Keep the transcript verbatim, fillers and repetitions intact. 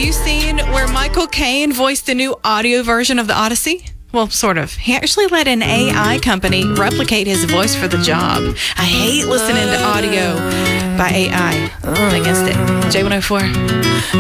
you seen where Michael Caine voiced the new audio version of the Odyssey? Well, sort of. He actually let an A I company replicate his voice for the job. I hate listening to audio by A I. I'm against it. J one oh four.